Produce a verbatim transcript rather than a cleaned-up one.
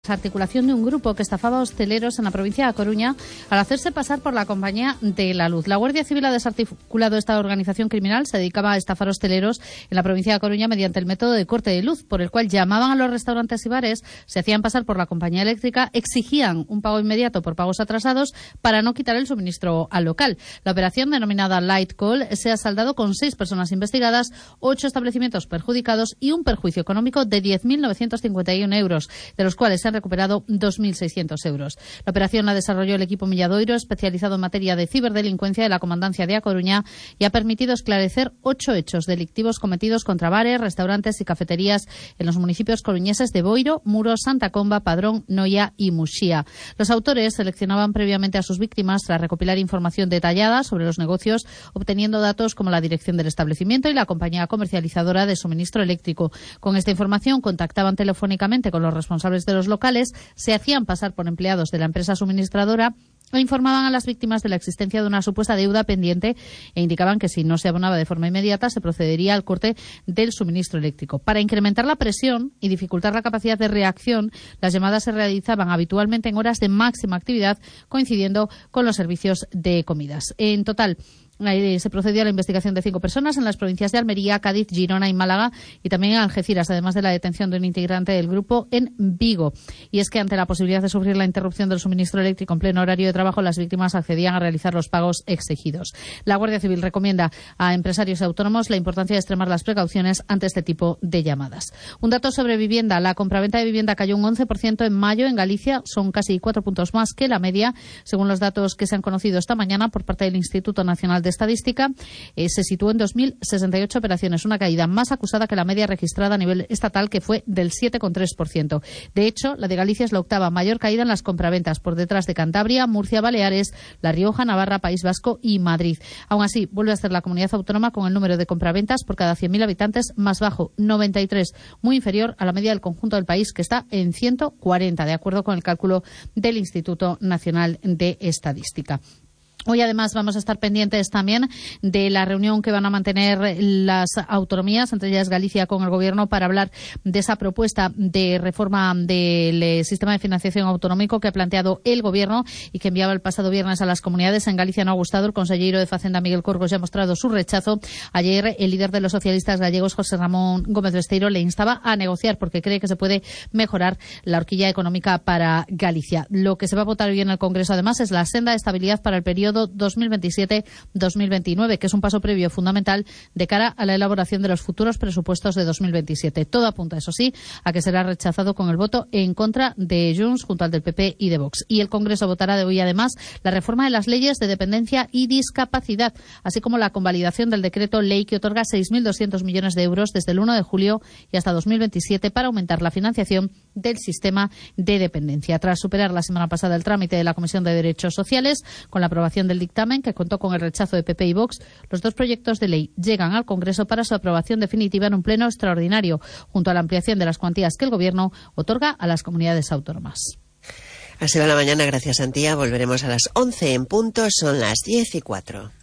Articulación de un grupo que estafaba a hosteleros en la provincia de Coruña al hacerse pasar por la compañía de la luz. La Guardia Civil ha desarticulado esta organización criminal. Se dedicaba a estafar hosteleros en la provincia de Coruña mediante el método de corte de luz, por el cual llamaban a los restaurantes y bares, se hacían pasar por la compañía eléctrica, exigían un pago inmediato por pagos atrasados para no quitar el suministro al local. La operación, denominada Light Call, se ha saldado con seis personas investigadas, ocho establecimientos perjudicados y un perjuicio económico de diez mil novecientos cincuenta y uno euros, de los cuales se han recuperado dos mil seiscientos euros. La operación la desarrolló el equipo Milladoiro, especializado en materia de ciberdelincuencia de la Comandancia de A Coruña, y ha permitido esclarecer ocho hechos delictivos cometidos contra bares, restaurantes y cafeterías en los municipios coruñeses de Boiro, Muros, Santa Comba, Padrón, Noia y Muxía. Los autores seleccionaban previamente a sus víctimas tras recopilar información detallada sobre los negocios, obteniendo datos como la dirección del establecimiento y la compañía comercializadora de suministro eléctrico. Con esta información contactaban telefónicamente con los responsables de los locales, se hacían pasar por empleados de la empresa suministradora e informaban a las víctimas de la existencia de una supuesta deuda pendiente e indicaban que si no se abonaba de forma inmediata se procedería al corte del suministro eléctrico. Para incrementar la presión y dificultar la capacidad de reacción, las llamadas se realizaban habitualmente en horas de máxima actividad, coincidiendo con los servicios de comidas. En total, se procedió a la investigación de cinco personas en las provincias de Almería, Cádiz, Girona y Málaga, y también en Algeciras, además de la detención de un integrante del grupo en Vigo. Y es que ante la posibilidad de sufrir la interrupción del suministro eléctrico en pleno horario de trabajo, las víctimas accedían a realizar los pagos exigidos. La Guardia Civil recomienda a empresarios y autónomos la importancia de extremar las precauciones ante este tipo de llamadas. Un dato sobre vivienda. La compraventa de vivienda cayó un once por ciento en mayo en Galicia. Son casi cuatro puntos más que la media, según los datos que se han conocido esta mañana por parte del Instituto Nacional de Estadística. Eh, se situó en dos mil sesenta y ocho operaciones, una caída más acusada que la media registrada a nivel estatal, que fue del siete coma tres por ciento. De hecho, la de Galicia es la octava mayor caída en las compraventas, por detrás de Cantabria, Murcia, Baleares, La Rioja, Navarra, País Vasco y Madrid. Aún así, vuelve a ser la comunidad autónoma con el número de compraventas por cada cien mil habitantes más bajo, noventa y tres, muy inferior a la media del conjunto del país, que está en ciento cuarenta, de acuerdo con el cálculo del Instituto Nacional de Estadística. Hoy, además, vamos a estar pendientes también de la reunión que van a mantener las autonomías, entre ellas Galicia, con el Gobierno, para hablar de esa propuesta de reforma del sistema de financiación autonómico que ha planteado el Gobierno y que enviaba el pasado viernes a las comunidades. En Galicia no ha gustado. El consejero de Facenda, Miguel Corgos, ya ha mostrado su rechazo. Ayer, el líder de los socialistas gallegos, José Ramón Gómez Besteiro, le instaba a negociar porque cree que se puede mejorar la horquilla económica para Galicia. Lo que se va a votar hoy en el Congreso, además, es la senda de estabilidad para el periodo dos mil veintisiete dos mil veintinueve, que es un paso previo fundamental de cara a la elaboración de los futuros presupuestos de dos mil veintisiete. Todo apunta, eso sí, a que será rechazado con el voto en contra de Junts junto al del P P y de Vox. Y el Congreso votará de hoy, además, la reforma de las leyes de dependencia y discapacidad, así como la convalidación del decreto ley que otorga seis mil doscientos millones de euros desde el uno de julio y hasta dos mil veintisiete para aumentar la financiación del sistema de dependencia. Tras superar la semana pasada el trámite de la Comisión de Derechos Sociales, con la aprobación del dictamen, que contó con el rechazo de P P y Vox, los dos proyectos de ley llegan al Congreso para su aprobación definitiva en un pleno extraordinario, junto a la ampliación de las cuantías que el Gobierno otorga a las comunidades autónomas. Así va la mañana, gracias, Antía. Volveremos a las once en punto, son las diez y cuatro.